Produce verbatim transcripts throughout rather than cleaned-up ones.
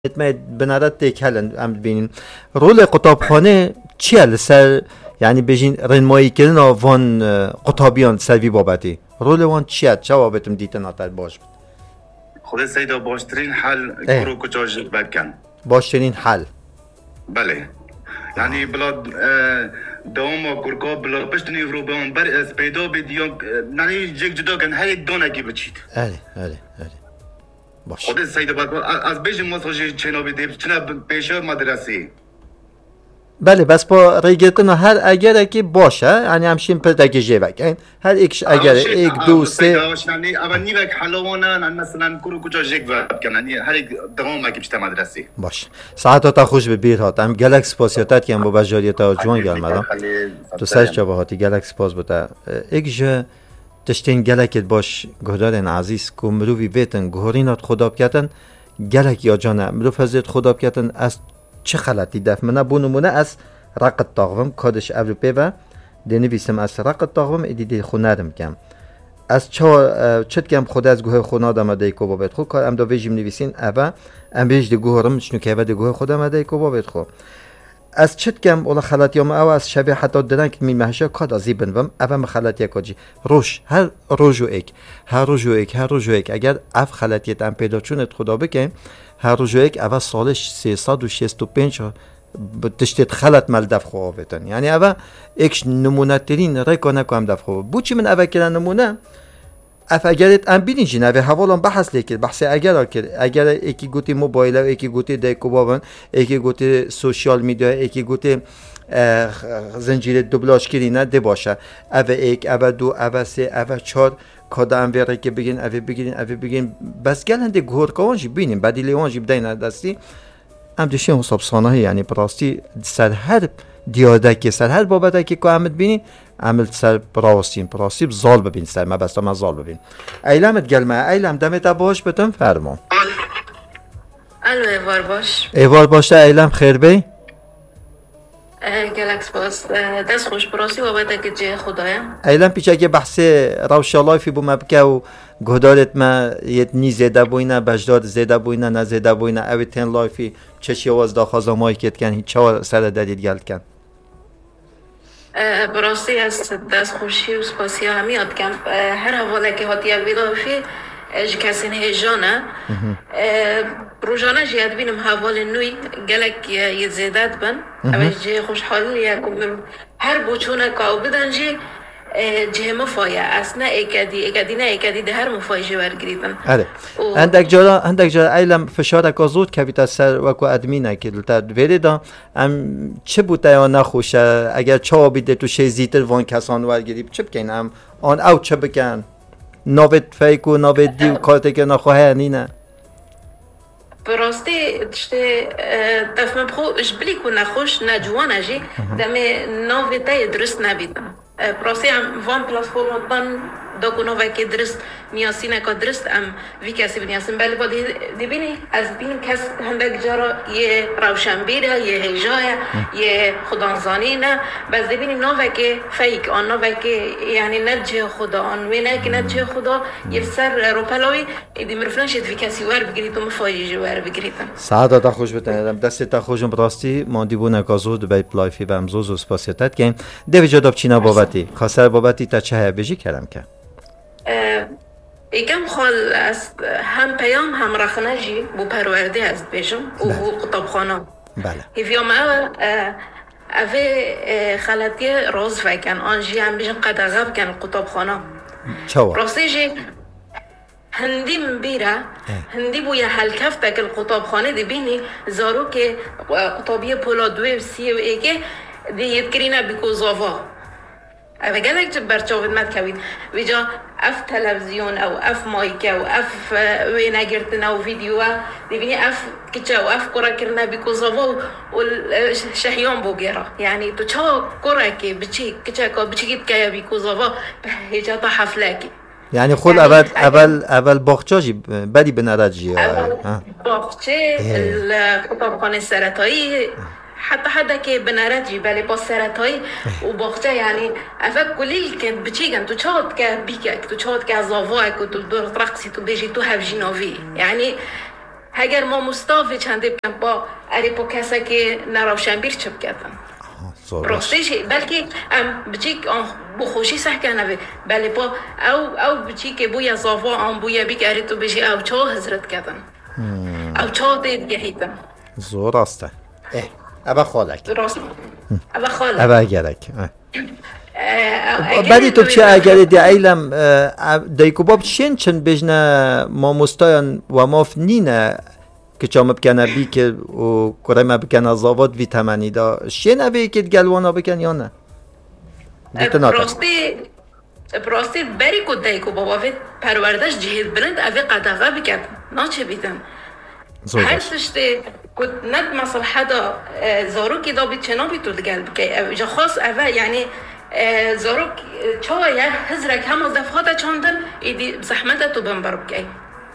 ما بنادت تکلن ام ببینین رول قطابخانه چیه لسر یعنی بجین رنمایی کردن وان قطابیان سروی بابتی رول وان چیه چه بابتم دیتن آتر باش بود خود سیدا باشترین حل کرو کجاج بدکن باشترین حل بله یعنی بلا دوام کرکا بلا پشتنی رو به اون بر از پیدا بدیان یعنی جگ جدا کن هر یک دانه کی بچید اره اره اره باش خود سیدا بعد از بیش مسخوشی چنا بدیم چنا پیش مدرسه بله بس با ریگتن هر اگر که باشه یعنی همشین پدگی جیبک هر ایکش اگر ایک دو سه یعنی اول نیوک حلوانا مثلا کرو کجا جگ بدکن یعنی هر یک دوام کی بچت مدرسه باش ساعت تا خوش به بیر هات هم گلکس پاسیاتت که هم با بجاریت ها جوان گل مدام تو سرش جا هاتی گلکس پاس بوده ایک جا تشتین گلکت باش گهدارن عزیز که مروفی بیتن گهورینات خدا بکتن گلک یا جانه مروف هزید خدا بکتن از چه خلطی دف منه بو نمونه از رقت طاغم کادش اوروپی و دنویسم از رقت طاغم ایدیدی خونرم کم از چه چت کم خود از گوه خوناد آمده کو بابت خو کار ام دو ویژیم نویسین اوا ام بیج دی گوهرم شنو که و دی گوه خود آمده کو بابت خو از چت کم ولا خلطیام او از شبیه حتی دادن که می مهشه کاد ازی بنوم اوا مخلطی کاجی روش هر روزو ایک هر روزو ایک هر روزو ایک اگر اف خلطیت ام پیدا چونت خدا بکن هر روز یک اول سالش سیصد و شصت و پنج تشتت خلط مال دفع آوردن یعنی اول ایکش نمونه ترین رکانه کام دفع بود چی من اول کردن نمونه اف اگرت ام بینیجی نه به حوالم بحث لیکن بحث اگر کرد اگر یکی گوتی موبایل و یکی گوتی دیکوبابن یکی گوتی سوشیال میدیا یکی گوتی زنجیره دوبلاش کردی نه ده باشه اول یک اول دو اول سه اول چهار کادا ام ویره که بگین اوی بگیرین اوی بگین بس گلنده گور کانجی بینیم بعدی لیوانجی بدین دستی ام دشین حساب سانه یعنی براستی سر هر دیاده که سر هر بابته که که امت بینین عمل سر براستین براستی زال ببین سر ما بستا ما زال ببین ایلامت گلمه ایلام دمت باش بتم فرمان الو ایوار باش ایوار باشه ایلام خیر بی گلکس باس دست خوش براسی و بعد که جه خدایم ایلام پیچه که بحث روش لایفی بو مبکه و گهدارت ما یه نی زیده بوینه بجداد زیده بوینه نه زیده بوینه اوی تن لایفی چشی واز داخازا مایی کت کن هیچ چه سر دادید گلد کن براسی از دست خوشی و سپاسی همیاد کن هر حواله که هاتی ویدافی اج کسی نه جانه روزانه جیاد بینم حوال نوی گلک یه زیدت بن اوش جه خوشحالی یکم هر بوچونه کاو بدن جه جه مفایه اصلا ایکدی ایکدی نه ایکدی ده هر مفایه جوار گریدن آره عندك جرا عندك جرا ایلم فشارك زود که بیت سر وکو ادمینه که لطفا ویدا ام چه بوده یا نخوشه اگر چا بیده تو شی زیتر وان کسان ور گریب چه بکنم آن او چه بکن نوید فیکو نوید دیو کارت که نخواه نینه براستی تشته دفعه بخو اش بلی کو نخوش نجوان اجی دم نوید تای درست نبیدم براستی هم وان پلتفرم بان داکو نوید که درست نیاسینه که درست ام وی کسی بنیاسیم بله با دی بینی از بین کس هندک جارا یه روشنبیره یه هجایه یه خدانزانی نه بس دی بینی نوید که فیک آن نوید که یعنی نجه خدا آن وی نه که نجه خدا یه سر رو پلاوی دی مرفنان شد وی کسی ور بگیرید و مفایجی ور بگیریدن سعاده تا خوش بتنیدم دستی تا خوشم براستی ما دی بونه کازود بای پلایفی و امزوز و سپاسیتت که دیوی جداب چینا بابتی خاصر بابتی تا چه بجی کردم که ایکم خال از هم پیام هم رخنجی بو پرورده است بیشم و بو قطابخانه بله هیویا ما اوه خلطی روز فکن آنجی هم بیشم قدغب کن قطابخانه چوا راستی جی هندی مبیره هندی بو یه هلکفته که القطابخانه دی بینی زارو که قطابی پولا دوی و سی و ایگه دی یدگرینه بیکو زاوا اوه گلک جب برچاوید مد کوید ویجا اف تلویزیون او اف مایک او اف وی نگرتن او ویدیو دیبینی اف کچه او اف کرا کرنا بیکو زاوا و شهیان بو گیرا یعنی تو چا کرا که بچی کچه که بچی گید که بیکو زاوا هیجا تا حفله کی یعنی خود اول اول اول باغچه‌ای بدی بنرجی اول باغچه القطابخانه سرطایی حتی حدا که بنارجی بله با سرطایی و باغچه یعنی افق کلیل که بچیگن تو چاد که بیکک تو چاد که زاوا که تو دور رقصی تو بیجی تو هفجیناوی یعنی اگر ما مستافی چنده بکن با اری پا کسا که نروشن بیر چپ کردن راستش بلکه ام بچی بخوشی سح کنه بله با او او بچی که بوی زاوا آن بوی بیک اری تو بشی او چا حضرت کردن او چا دید گهیدن زور راسته اه ابا خالک راست ابا خالک ابا گرک بعدی تو چه اگر دی ایلم دیکو باب چین چند بجنه ما مستایان و ماف نینه که چام بکنه بی که و کرم بکنه زاواد ویتامینی دا شین اوی که گلوانا بکن یا نه پراستی پراستی بری که دیکو باب اوی پروردش جهید بلند اوی قدغه بکن ناچه بیدن هر سشته که ند مصلحه دا زاروکی دا بید چنا بید تو دگل بکن جا خاص اوی یعنی زاروک چای هزرک همه دفعات چاندن ایدی زحمت تو بنبر بکی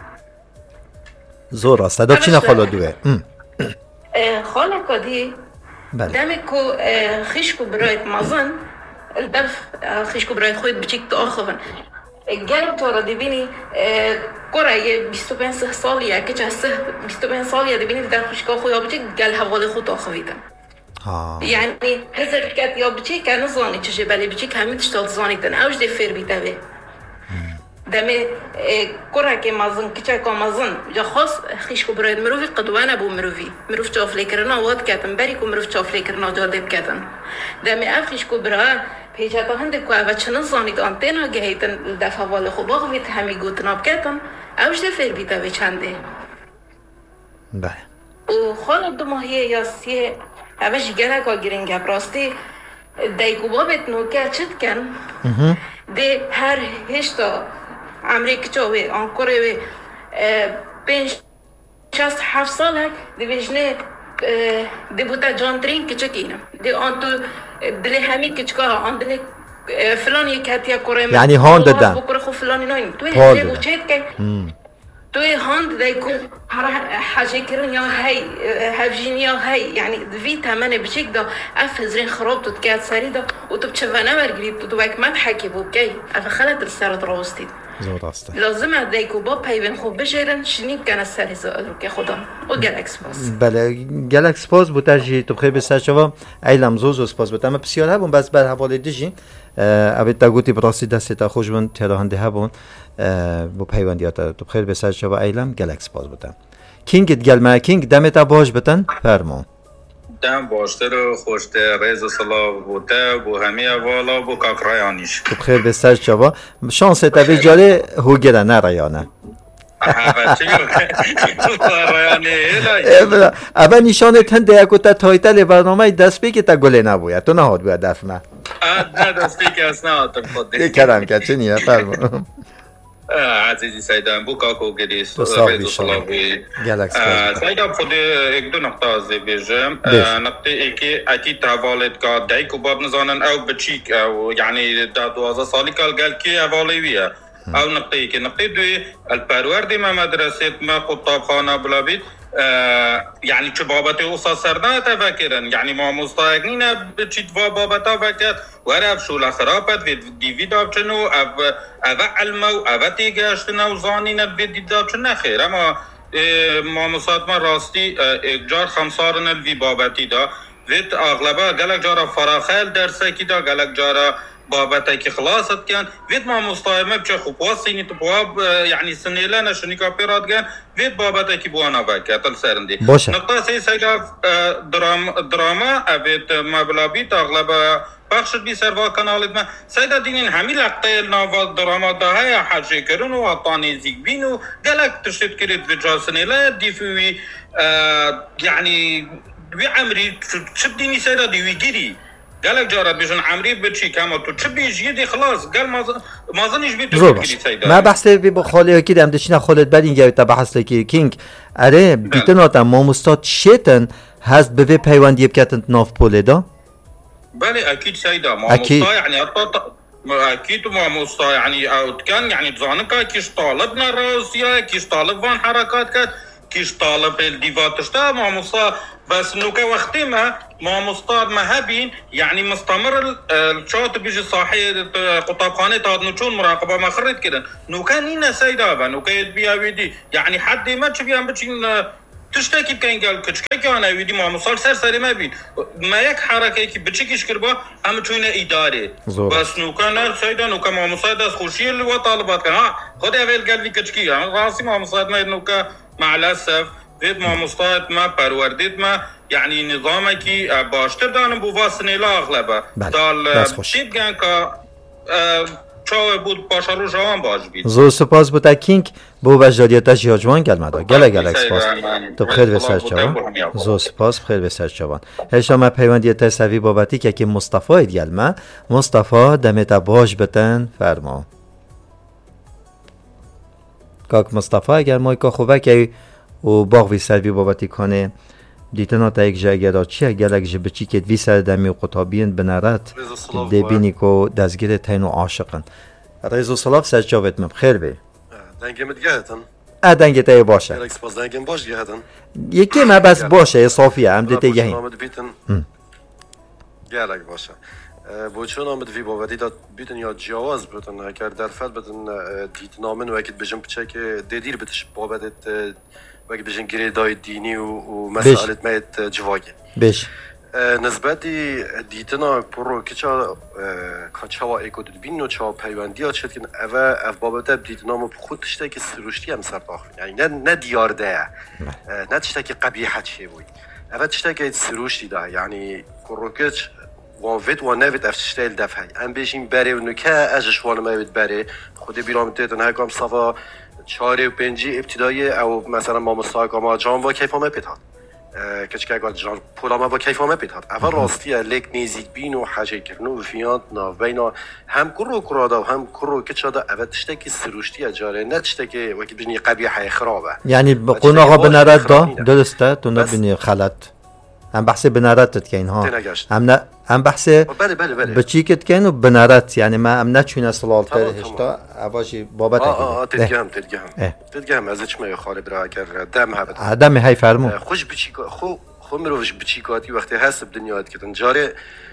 زور است دا چی نخالا دوه خاله کدی دمی که خیشکو برایت مازن الدف خیشکو برایت خوید بچیک تو آخوان گرم تو را دیبینی کره یه بیست و پنج سالیه که چه سه بیست و پنج سالیه دیبینی در خیشکا خویا بچیک گل حواله خود آخویدن یعنی هزار کت یا بچی که نزانی چشه بله بچی که همین تشتال زانیدن اوش دی فیر بیده بی دمه کره که مازن کچه که مازن جا خاص خیشکو براید مروفی قدوانه بو مروفی مروف چافلی کرنا واد کتن بری که مروف چافلی کرنا جاده بکتن دمه اف خیشکو برای پیچه تا هنده که اوه چه نزانید آنتینا گهیتن دفع والا خوب آقوید همی گوتنا بکتن اوش دی فیر بیده بی چنده بله و خاله دو ماهیه یا سیه اوش گره که گرینگه براستی دیکو بابت نوکه چید کن دی هر هشتا امریک چاوی آنکوره وی پنج شست هفت سال هک دی ویجنه دی بوتا جان ترین کچه کینم دی آن تو دلی همی کچکا آن دلی فلان یک هتیا کوره یعنی هان دادن بکره خو فلانی نایم توی هجه و چید کن توی هاند دیکو حاجه کرن یا هی هفجین یا هی یعنی وی تمنه بچیک دا اف هزرین خراب تو تکیت سری دا و تو بچوانه برگرید تو دو وک مدحکی بود که اف خلط السرد راستید لازمه دیکو با پیوین خوب بشیرن شنید کنه سری زادو که خدا و گلکس پاس بله گلکس پاس بوده جی تو خیلی بسر شوا ایلم زوزو سپاس بوده اما بسیار هبون بس بر حواله دیجی اوی تا گوتی براستی دستی تا خوش بون تراهنده هبون بو پیوندیات تو خیلی بسر شوا ایلم گلکس پاس بوده کینگت گلمه کینگ دمتا باش بتن فرمون دم باشتر و خوشتر ریز و صلاح بوده بو همی والا بو کاک رایانیش تو خیلی بسر شوا شانس تاوی جاله هو گره نه رایانه اول نشانه تنده اکو تا تایتل برنامه دست بی که تا گله نبوید تو نهاد باید دفنه نه دست بی که اصنا آتم خود دی کلم که چه نیه فرمان عزیزی سیدم بو کاکو گریس ریز و صلاحی سیدم خود ایک دو نقطه ازی بیجم نقطه ای که اکی تحوالت که دیکو باب نزانن او بچیک او یعنی دا دوازه سالی کال گل که اوالویه او نقطه که نقطه دوی الپروردی ما مدرسه ما خطاب خانه بلابید یعنی چه بابت اوصا سرنا تفکرن یعنی ما مستاقنین بچید و بابت تفکر ورب شولا خرابت و دیوی دابچنو او او علمو او تیگشتنو زانین الویدی دابچن نخیر اما ما مصادمه راستی اگجار خمسارن الوی بابتی دا وید اغلبا گلک جارا فراخل درسکی دا گلک جارا بابته که خلاصت کن وید ما مستایمه بچه خوب واسینی تو بواب یعنی سنیله نشونی که پیراد کن وید بابته که بوانا بکه تل سرندی نقطه سی سیگه درام دراما اوید مبلابی تا اغلبا بخشت بی سروا کانالت ما سیده دینین همی لقطه ناو دراما دا های حجه کرن و اطانی زیگ بین و گلک تشتید کرید ویجا سنیله دیفوی یعنی وی عمری چه دینی سیده دیوی گیری گلک جارت بیشون عمری بچی کما تو چه بیشی دی خلاص گل مازنیش بی تو بگیری سیده ما بحثه بی با خالی ها کدیم دشینا خالت بدین گوی تا بحث لکی کینگ اره بیتن آتا ما مستاد شیطن هست به وی پیوندی بکتن ناف پوله دا؟ بله اکید سیده ما مستا یعنی اکید ما مستا یعنی اوت کن یعنی تزانکا کش طالب نراسیه کش طالب وان حرکات کد كيش طالب الديفات تشتا ماموسا بس نوكا وقتي ما ماموستاد ما هبين يعني مستمر الشاطئ بيجي صاحي قطابخانه تاع نوتشون مراقبه ما خريت كده نوكا نينا سيدا نوكا يدبيها ويدي يعني حد ما تشبيها بتشين تشتكي كان قال كشكي كان ويدي ماموسال سر سر ما بين ما يك حركه كي بتشكيش كربا هم توينا اداري بس نوكا نار سيدا نوكا ماموساد خوشي وطالبات كان ها خد اول قال لي كشكي راسي ماموساد ما نوكا مع الاسف وید ما مستعد ما پروردید ما یعنی نظامی که باشتر دانم بو واسنه لا اغلبه دال شید گن که چاو بود باشارو جوان باش بید زور سپاس بود اکینک بو وجدادیتا جیاجوان گلمدا گله گله سپاس تو بخیر بسر جوان زور سپاس بخیر بسر جوان هشام پیوندیتا سوی بابتی که که مصطفی گلمه مصطفی دمتا باش بتن فرما کاک مصطفی اگر ما که خوبه که و باغ وی سر وی بابتی کنه دیتنا تا یک جای گرا چی گلک ج بچی که وی سر دمی قطابین بنرات دبینی کو دزگیر تین و عاشقن رضا سلاف سر جاوت مم خیر بی دنگم گهتن ا دنگ تای باشه گلک سپاس دنگم باش گهتن یکی ما بس باشه صافیه هم دیت یهی گلک باشه بوچون آمد وی بابتی داد بیتن یا جواز بودن اگر در فد بدن دیتنامن و اکید بجم بچه که دیدیر بتش بابت وقتی بجن گریدای دینی و مسائلت میت جواگی. بیش. نسبتی دیتنا پرو کجا کجا ایکود بینو چه پیوندی شد که اوه اف بابت دیتنا مو خود تشته که سروشتی هم سر داخل یعنی نه نه دیارده نه تشته که قبیحت شی بود اوه تشته که سروشتی ده یعنی پرو کج وافت و نوید افشتیل دفعی ام بیشیم بره و نکه ازش وان میاد بره خود بیرام تیتن هکام صفا چهار و پنجی ابتدایی او مثلا ما مستاق ما جان با کیف ما پیتاد کچ که اگر جان پولا ما با کیف ما پیتاد اول راستیه لیک نیزیک بین و حاجی کردن و فیانت نا بینا هم کرو کرادا و هم کرو کچادا اول تشته کی سروشتی جاره نه تشته کی وقتی بینی قبیحه خرابه یعنی قناغا بنرد دا درسته تو نبینی خلط هم بحث بنارت کن ها هم نه هم بحث بله بله بله بچی کت کن و بنارت یعنی ما هم نچونه سلال تر هشتا اواشی بابت آه آه تدگم تدگم تدگم ازش می خاله برا اگر دم هبت دم های فرمو خوش بچی خو خو مروش بچی کاتی وقتی هست بدنیات کتن جاره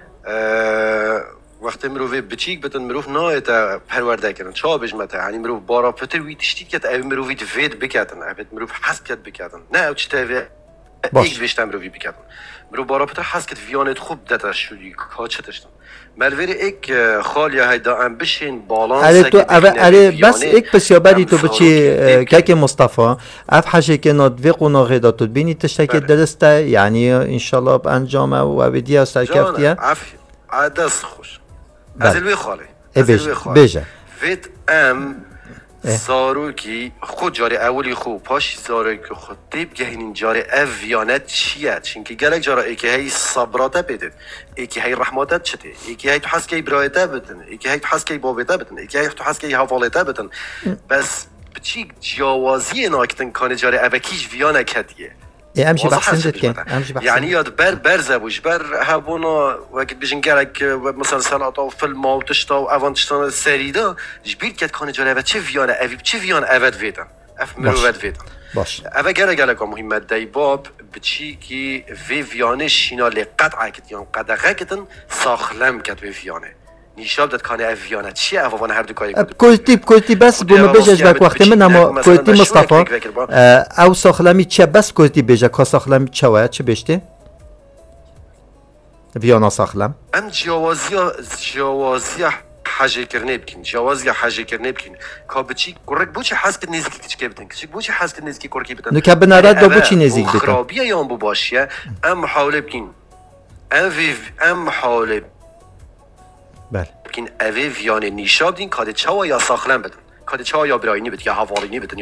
وقتی مروی بچیک بتن مروف نه تا پرورده کردن چه بجمت یعنی مروف بارا پتر وی تشتید کت او مروی دوید بکردن او مروف حس کت بکردن نه او چه تاوی یک ویشتم رو وی بکردن برو بارا پتر حس کت ویانت خوب دتش شدی کاچه تشتن ملویر ایک خالی هایدا ام بشین بالانس اره تو اره بس ایک بسیار بدی تو بچی که مصطفی اف حاجه که ندوی قناغه داد تو بینی تشتکی درسته یعنی انشالله انجام و ابدیه سرکفتیه عدس خوش از الوی خالی بیجه وید ام زاروکی خود جاری اولی خوب پاش زاروکی خود دیب گهینین جاری اویانت چیه چونکه گلک جارا ایکی هی صبراته بدید ایکی هی رحماتت چته ایکی هی تو حس که برایته بدن ایکی هی تو حس که بابته بدن ایکی هی تو حس که حوالیته بدن بس بچی جوازی ناکتن کانی جاری اوکیش ویانه کدیه امشي بحسن كان امشي بحسن يعني ياد بر برزبوش بر هبونا وقت بيجن قالك مثلا سلطه وفيلم وتشتا وافون تشتا سريدا جبير كات كان جرا چه فيانا افي چه فيان افد فيدن اف مروت فيدن باش اوا قال قالك مهمه داي باب بچي كي في فيانه شينا لقطعه كتيان قدغه كتن ساخلم كت في فيانه نیشاب داد کانه اویانه چیه اوان هر دو کاری کلتی کلتی بس بوم بجاش بک وقتی من اما کلتی مصطفی او ساخلمی چه بس کلتی بجا کا ساخلمی چه وای چه بشته ویانا ساخلم ام جوازیا جوازیا حاجه کرنه بکن جوازیا حاجه کرنه بکن کا بچی گرگ بوچ حس که نزدیک کیچ بتن کیچ بوچ حس که نزدیک کورکی بتن نو که بنارد دو بوچی نزدیک بتن خرابیه یان بو باشیه ام حاله بکن ام ام حاله بله بکن اوه ویانه نیشاب دین کاده چاوا یا ساخلم بدن کاده چاوا یا براینی بدن یا حوالینی بدن